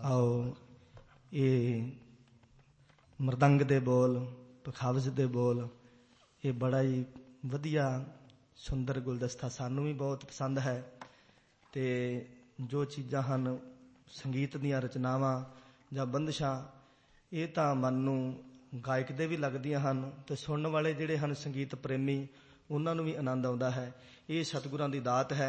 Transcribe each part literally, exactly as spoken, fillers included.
आओ ये मृदंग दे बोल, पखावज दे बोल, ये बड़ा ही वधिया सुंदर गुलदस्ता सानू भी बहुत पसंद है। ते जो चीज़ां हन संगीत दीयां रचनावां जां बंदिशां ये तां मन नूं गायक दे भी लगदियां हन ते सुनन वाले जिहड़े हन संगीत प्रेमी उन्हां नूं भी आनंद आउंदा है। ये सतगुरां दी दात है।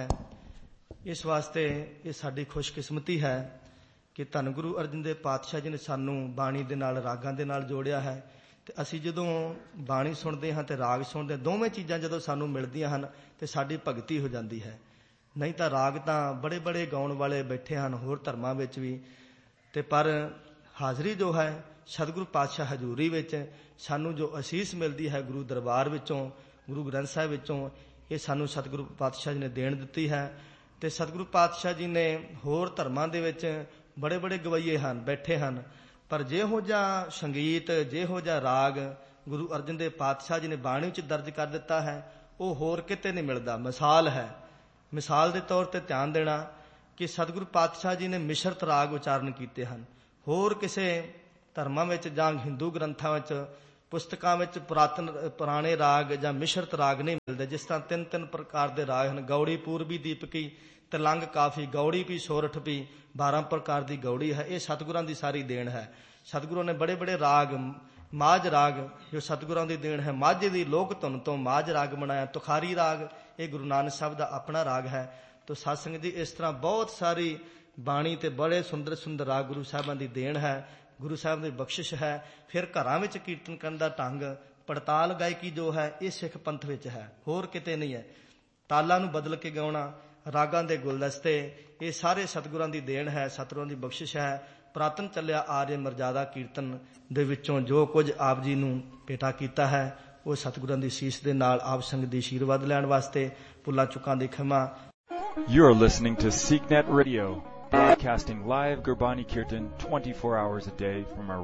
इस वास्ते ये साडी खुशकिस्मती है कि धन गुरु अर्जन देव पातशाह जी ने सानू बाणी दे नाल रागां दे नाल जोड़िया है। ते असीं जदों बाणी सुनदे हां ते राग सुनदे, दोवें चीज़ां जदों सानू मिलदियां हन ते साडी भगती हो जाती है। नहीं तां राग तां बड़े बड़े गाउण वाले बैठे हन होर धर्मां विच भी, ते पर हाज़री जो है सतगुरु पातशाह हजूरी विच सानू जो असीस मिलती है गुरु दरबार विचों, गुरु ग्रंथ साहिब विचों, ये सानू सतगुरु पातशाह जी ने देण दित्ती है। ते सतगुरु पातशाह जी ने होर धर्मां दे विच बड़े बड़े गवैये हन बैठे हन, पर जिहो जिहा संगीत जिहो जिहा राग गुरु अर्जन देव पातशाह जी ने बाणी विच दर्ज कर दिता है वो होर किते नहीं मिलता। मिसाल है, मिसाल के तौर पर ध्यान देना कि सतगुरु पातशाह जी ने मिश्रत राग उचारण किए हैं। होर किसी धर्मां विच जां हिंदू ग्रंथां विच पुस्तकां विच पुरातन पुराने राग जां मिश्रत राग नहीं मिलते। जिस तरह तीन तीन प्रकार के राग हैं, गौड़ी पूर्वी दीपकी, तिलंग काफी, गौड़ी भी सोरठ भी, बारह प्रकार की गौड़ी है। ये सतगुरां दी सारी देन है। सतगुरों ने बड़े बड़े राग, माझ राग जो सतगुरां दी देन है, माझे दी लोक धुन तो माझ राग बनाया। तुखारी राग ये गुरु नानक साहब का अपना राग है। तो सत्संग जी इस तरह बहुत सारी बाणी ते बड़े सुंदर सुंदर राग गुरु साहबां दी देन है, गुरु साहब की बख्शिश है। फिर घरां विच कीर्तन करन दा ढंग, पड़ताल गायकी जो है ये सिख पंथ विच है, होर किते नहीं है। तालां नूं बदल के गाउणा, रागां दे गुलदस्ते, ये सारे सतगुरां दी देन है, सतगुरां दी बख्शिश है। पुरातन चलिया आर्य मर्यादा कीर्तन दे विचों जो कुछ आप जी नूं भेटा कीता है वो सतगुरां दी सीस दे नाल आप संगत दी आशीर्वाद लैण वास्ते भुल्लां चुकां दी खिमा। You are listening to SeekNet Radio, broadcasting live Gurbani Kirtan twenty-four hours a day from our